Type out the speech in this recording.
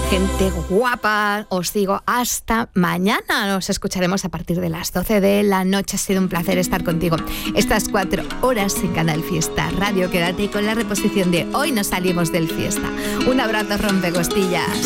Gente guapa, os digo hasta mañana. Nos escucharemos a partir de las 12 de la noche. Ha sido un placer estar contigo estas 4 horas en Canal Fiesta Radio. Quédate con la reposición de Hoy nos salimos del fiesta. Un abrazo rompecostillas.